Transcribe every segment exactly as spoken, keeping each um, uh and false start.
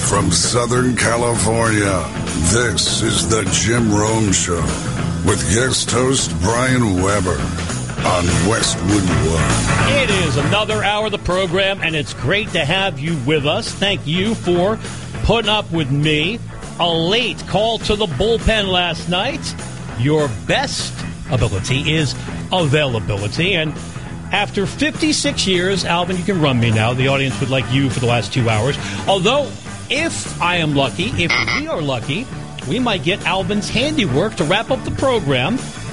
From Southern California, this is the Jim Rome Show with guest host Brian Weber on Westwood One. It is another hour of the program, and it's great to have you with us. Thank you for putting up with me. A late call to the bullpen last night. Your best ability is availability, and after fifty-six years, Alvin, you can run me now. The audience would like you for the last two hours. Although, if I am lucky, if we are lucky, we might get Alvin's handiwork to wrap up the program.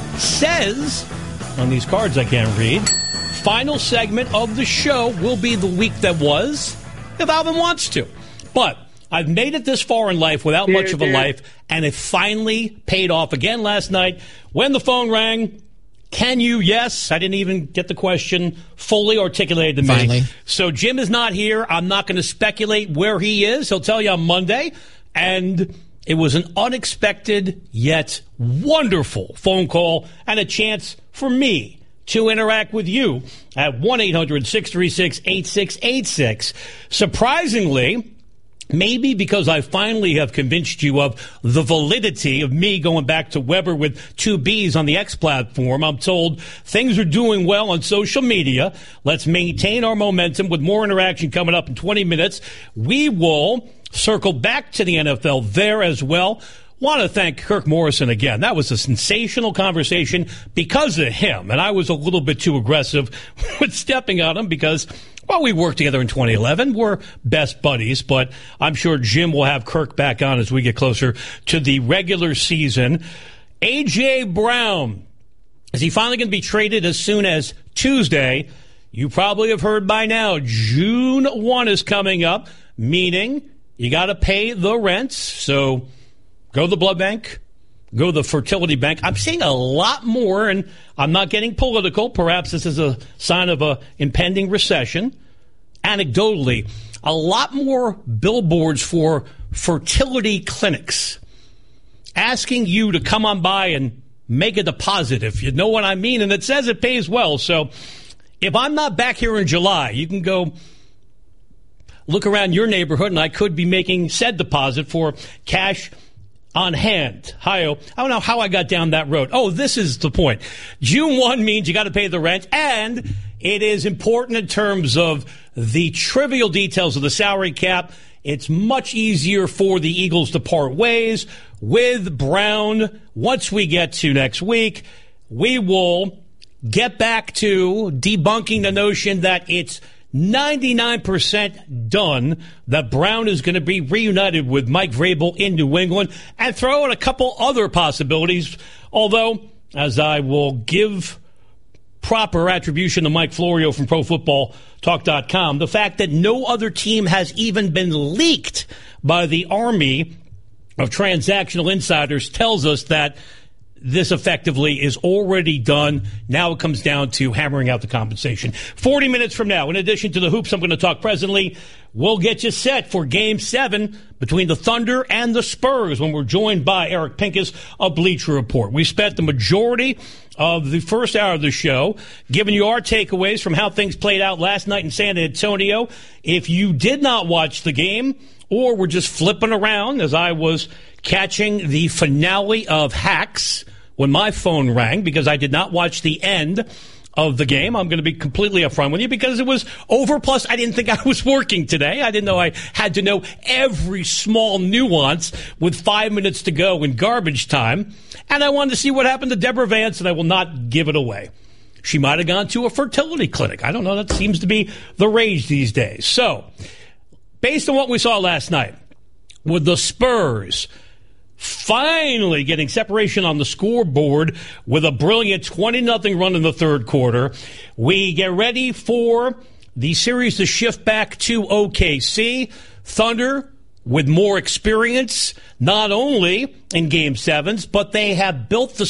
Says, on these cards I can't read, final segment of the show will be the week that was, if Alvin wants to. But I've made it this far in life without much of a life, and it finally paid off again last night when the phone rang. Can you? Yes. I didn't even get the question fully articulated to me. Finally. So Jim is not here. I'm not going to speculate where he is. He'll tell you on Monday. And it was an unexpected yet wonderful phone call and a chance for me to interact with you at one eight hundred six three six eight six eight six. Surprisingly, maybe because I finally have convinced you of the validity of me going back to Weber with two B's on the X platform, I'm told things are doing well on social media. Let's maintain our momentum with more interaction coming up in twenty minutes. We will circle back to the N F L there as well. Want to thank Kirk Morrison again. That was a sensational conversation because of him, and I was a little bit too aggressive with stepping on him because, well, we worked together in twenty eleven. We're best buddies, but I'm sure Jim will have Kirk back on as we get closer to the regular season. A J. Brown, is he finally going to be traded as soon as Tuesday? You probably have heard by now, June first is coming up, meaning you got to pay the rent. So go to the blood bank, go to the fertility bank. I'm seeing a lot more, and I'm not getting political. Perhaps this is a sign of an impending recession. Anecdotally, a lot more billboards for fertility clinics asking you to come on by and make a deposit, if you know what I mean. And it says it pays well. So if I'm not back here in July, you can go look around your neighborhood, and I could be making said deposit for cash on hand. Hi-oh. I don't know how I got down that road. Oh, this is the point. June first means you got to pay the rent, and it is important in terms of the trivial details of the salary cap. It's much easier for the Eagles to part ways with Brown. Once we get to next week, we will get back to debunking the notion that it's ninety-nine percent done that Brown is going to be reunited with Mike Vrabel in New England, and throw in a couple other possibilities. Although, as I will give proper attribution to Mike Florio from Pro Football Talk dot com, the fact that no other team has even been leaked by the army of transactional insiders tells us that this effectively is already done. Now it comes down to hammering out the compensation. forty minutes from now, in addition to the hoops I'm going to talk presently, we'll get you set for Game seven between the Thunder and the Spurs when we're joined by Eric Pincus of Bleacher Report. We spent the majority of the first hour of the show giving you our takeaways from how things played out last night in San Antonio. If you did not watch the game or were just flipping around as I was catching the finale of Hacks when my phone rang because I did not watch the end of the game. I'm going to be completely upfront with you because it was over. Plus, I didn't think I was working today. I didn't know I had to know every small nuance with five minutes to go in garbage time. And I wanted to see what happened to Deborah Vance, and I will not give it away. She might have gone to a fertility clinic. I don't know. That seems to be the rage these days. So, based on what we saw last night, with the Spurs finally getting separation on the scoreboard with a brilliant twenty nothing run in the third quarter, we get ready for the series to shift back to O K C. Thunder with more experience, not only in Game sevens, but they have built the